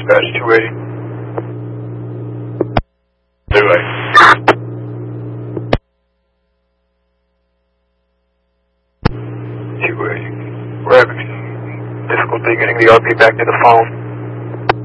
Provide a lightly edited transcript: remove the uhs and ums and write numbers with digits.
dispatch 280. 280. We're having difficulty getting the RP back to the phone.